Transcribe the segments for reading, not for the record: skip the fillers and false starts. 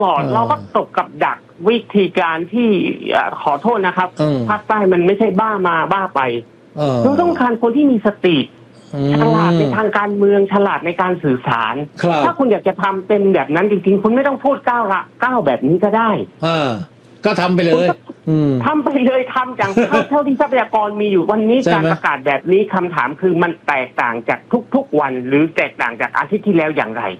ก่อนเราก็ตกกับดักวิธีการที่ขอโทษนะครับภาคใต้มันไม่ใช่บ้ามาบ้าไปเราต้องการคนที่มีสติฉลาดในทางการเมืองฉลาดในการสื่อสารถ้าคุณอยากจะทำเป็นแบบนั้นจริงๆคุณไม่ต้องพูดก้าวแบบนี้ก็ได้ก็ทำไปเลยทำไปเลยทำอย่างเท่าที่ทรัพยากรมีอยู่วันนี้การประกาศแบบนี้คำถามคือมันแตกต่างจากทุกๆวันหรือแตกต่างจากอาทิตย์ที่แล้วอย่างไร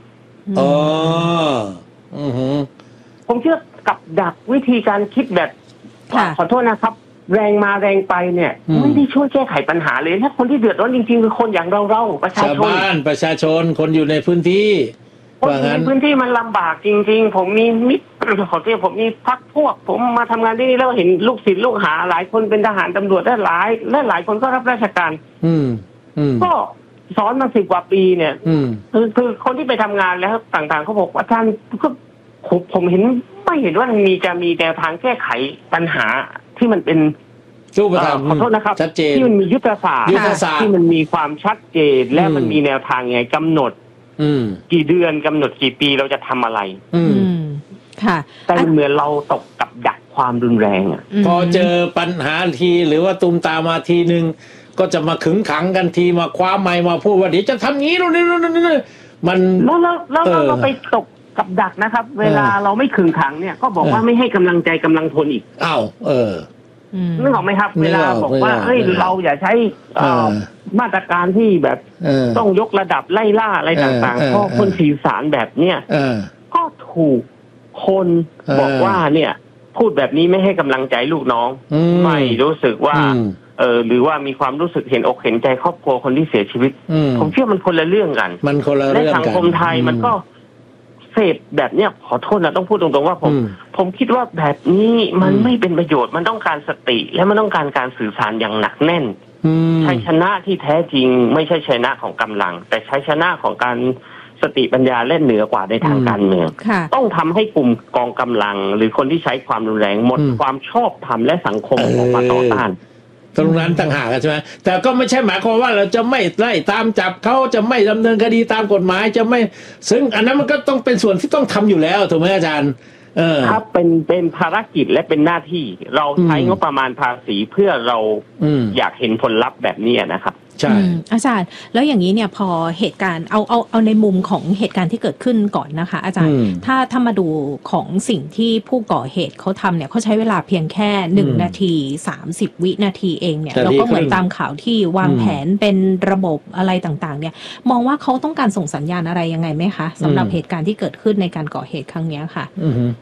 ผมเชื่อกับดักวิธีการคิดแบบขอโทษนะครับแรงมาแรงไปเนี่ยไม่ได้ช่วยแก้ไขปัญหาเลยถ้าคนที่เดือดร้อนจริงๆคือคนอย่างเราประชาชนประชาชนคนอยู่ในพื้นที่คนอยู่ในพื้นที่มันลำบากจริงๆผมมีมิตรขอโทษผมมีพรรคพวกผมมาทำงานที่นี่แล้วเห็นลูกศิษย์ลูกหาหลายคนเป็นทหารตำรวจและหลายคนก็รับราชการก็สอนมา10 กว่าปีเนี่ยคือคนที่ไปทำงานแล้วต่างๆเขาบอกอาจารย์ก็ผมเห็นไม่เห็นว่าจะมีแนวทางแก้ไขปัญหาที่มันเป็นรูปธรรมขอโทษนะครับที่มันมียุทธศาสตร์ที่มันมีความชัดเจนและมันมีแนวทางไงกำหนดกี่เดือนกำหนดกี่ปีเราจะทำอะไรค่ะแต่เหมือนเราตกกับดักความรุนแรงพอเจอปัญหาทีหรือว่าตุมตามาทีนึงก็จะมาขึงขังกันทีมาคว้าไมค์มาพูดว่าเดี๋ยวจะทำงี้นู่นนี่มันแล้วเราไปตกกับดักนะครับเวลาเราไม่ขึงขังเนี่ยก็บอกว่าไม่ให้กำลังใจกำลังพลอีกนึกออกไหมครับเวลาบอกว่าเฮ้ยเราอย่าใช้มาตรการที่แบบต้องยกระดับไล่ล่าอะไรต่างๆเพราะคนสื่อสารแบบเนี้ยก็ถูกคนบอกว่าเนี่ยพูดแบบนี้ไม่ให้กำลังใจลูกน้องไม่รู้สึกว่าหรือว่ามีความรู้สึกเห็นอกเห็นใจครอบครัวคนที่เสียชีวิตผมเชื่อมันคนละเรื่องกันมันคนละเรื่องกันและสังคมไทยมันก็เสพแบบเนี้ยขอโทษนะต้องพูดตรงๆว่าผมคิดว่าแบบนี้มันไม่เป็นประโยชน์มันต้องการสติและมันต้องการการสื่อสารอย่างหนักแน่นชัยชนะที่แท้จริงไม่ใช่ชัยชนะของกำลังแต่ชัยชนะของการสติปัญญาและเหนือกว่าในทางการเมืองต้องทำให้กลุ่มกองกำลังหรือคนที่ใช้ความรุนแรงหมดความชอบธรรมและสังคมออกมาต่อต้านตรงนั้นต่างหากใช่ไหมแต่ก็ไม่ใช่หมายความว่าเราจะไม่ไล่ตามจับเขาจะไม่ดำเนินคดีตามกฎหมายจะไม่ซึ่งอันนั้นมันก็ต้องเป็นส่วนที่ต้องทำอยู่แล้วถูกไหมอาจารย์ครับเป็นภารกิจและเป็นหน้าที่เราใช้งบประมาณภาษีเพื่อเราอยากเห็นผลลัพธ์แบบนี้นะครับใช่อาจารย์แล้วอย่างนี้เนี่ยพอเหตุการณ์เอาในมุมของเหตุการณ์ที่เกิดขึ้นก่อนนะคะอาจารย์ถ้ามาดูของสิ่งที่ผู้ก่อเหตุเขาทำเนี่ยเขาใช้เวลาเพียงแค่1 นาที30 วินาทีเองเนี่ยแล้วก็เหมือนตามข่าวที่วางแผนเป็นระบบอะไรต่างๆเนี่ยมองว่าเขาต้องการส่งสัญญาณอะไรยังไงไหมคะสำหรับเหตุการณ์ที่เกิดขึ้นในการก่อเหตุครั้งนี้ค่ะ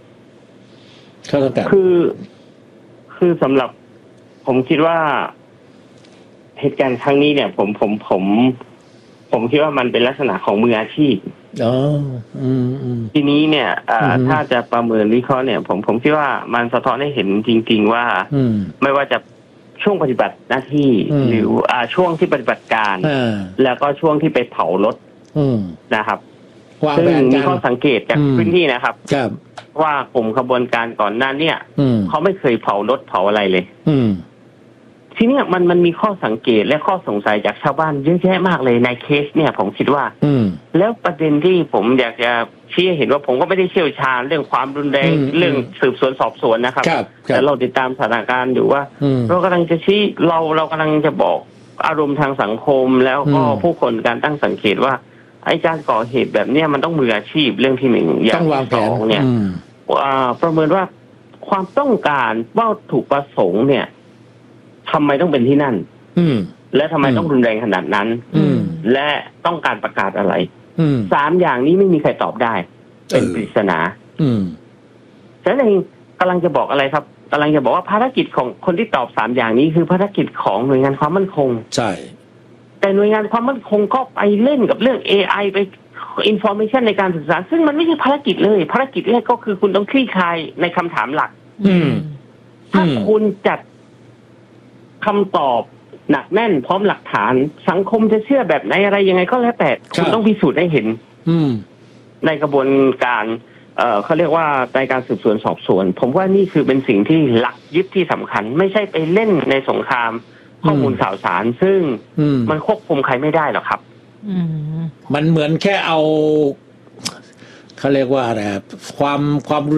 คือสำหรับผมคิดว่าเหตุการณ์ครั้งนี้เนี่ยผมคิดว่ามันเป็นลักษณะของมืออาชีพทีนี้เนี่ยถ้าจะประเมินวิเคราะห์เนี่ยผมคิดว่ามันสะท้อนให้เห็นจริงๆว่าไม่ว่าจะช่วงปฏิบัติหน้าที่หรือช่วงที่ปฏิบัติการแล้วก็ช่วงที่ไปเผารถนะครับซึ่งมีข้อสังเกตจากพื้นที่นะครับว่ากลุ่มขบวนการก่อนหน้าเนี่ยเขาไม่เคยเผารถเผาอะไรเลยทีนี้มันมีข้อสังเกตและข้อสงสัยจากชาวบ้านเยอะแยะมากเลยในเคสเนี่ยผมคิดว่าแล้วประเด็นที่ผมอยากจะชี้ให้เห็นว่าผมก็ไม่ได้เชี่ยวชาญเรื่องความรุนแรงเรื่องสืบสวนสอบสวนนะครับแต่เราติดตามสถานการณ์อยู่ว่าเรากำลังจะชี้เรากำลังจะบอกอารมณ์ทางสังคมแล้วก็ผู้คนการตั้งสังเกตว่าไอ้การก่อเหตุแบบเนี้ยมันต้องมืออาชีพเรื่องที่1อย่างที่2เนี่ยประเมินว่าความต้องการวัตถุประสงค์เนี่ยทำไมต้องเป็นที่นั่นและทำไมต้องรุนแรงขนาดนั้นและต้องการประกาศอะไร3อย่างนี้ไม่มีใครตอบได้เป็นปริศนาฉะนั้นเองกำลังจะบอกอะไรครับกำลังจะบอกว่าภารกิจของคนที่ตอบ3อย่างนี้คือภารกิจของหน่วยงานความมั่นคงใช่แต่หน่วยงานความมั่นคงก็ไปเล่นกับเรื่อง AI ไป information ในการสื่อสารซึ่งมันไม่ใช่ภารกิจเลยภารกิจแรกก็คือคุณต้องคลี่คลายในคำถามหลักถ้าคุณจัดคำตอบหนักแน่นพร้อมหลักฐานสังคมจะเชื่อแบบไหนอะไรยังไงก็แล้วแต่คุณต้องพิสูจน์ให้เห็นในกระบวนการเขาเรียกว่าในการสืบสวนสอบสวนผมว่านี่คือเป็นสิ่งที่หลักยึดที่สำคัญไม่ใช่ไปเล่นในสงครามข้อมูลข่าวสารซึ่งมันควบคุมใครไม่ได้หรอกครับมันเหมือนแค่เอาเขาเรียกว่าอะไรความ